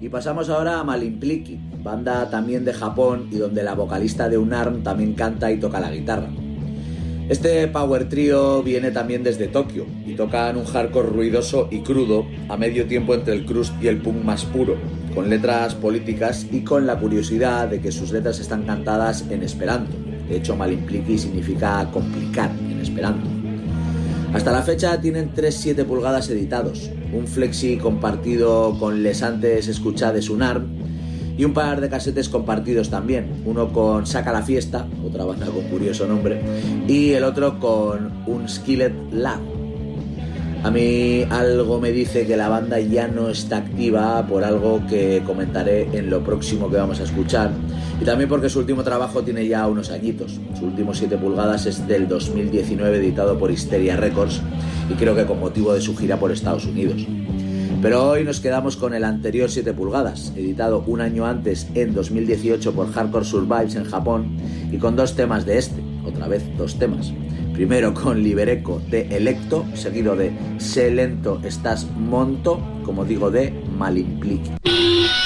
Y pasamos ahora a Malimpliki, banda también de Japón y donde la vocalista de Unarm también canta y toca la guitarra. Este power trio viene también desde Tokio y tocan un hardcore ruidoso y crudo a medio tiempo entre el crust y el punk más puro, con letras políticas y con la curiosidad de que sus letras están cantadas en esperanto. De hecho, Malimpliki significa complicar en esperanto. Hasta la fecha tienen 3 7 pulgadas editados, un flexi compartido con les antes escuchades Unarm y un par de casetes compartidos también, uno con Saca la Fiesta, otra banda con curioso nombre, y el otro con un Skillet Lab. A mí algo me dice que la banda ya no está activa por algo que comentaré en lo próximo que vamos a escuchar, y también porque su último trabajo tiene ya unos añitos. Su último 7 pulgadas es del 2019, editado por Hysteria Records, y creo que con motivo de su gira por Estados Unidos. Pero hoy nos quedamos con el anterior 7 pulgadas, editado un año antes, en 2018, por Hardcore Survives en Japón, y con 2 temas de este, otra vez 2 temas. Primero con Libereco de Electo, seguido de Se lento estás monto, como digo, de Malimpliki.